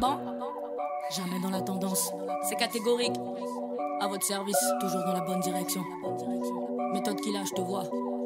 bon? Jamais dans la tendance, c'est catégorique. À votre service, toujours dans la bonne direction. Méthode qu'il a, je te vois.